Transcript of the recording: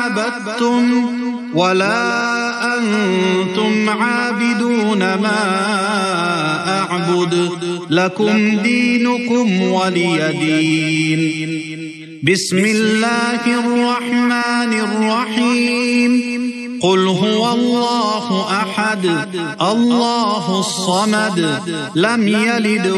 عابدتم ولا أنتم عابدون ما أعبد لكم دينكم ولي دين. بسم الله الرحمن الرحيم. قل هو الله أحد الله الصمد لم يلد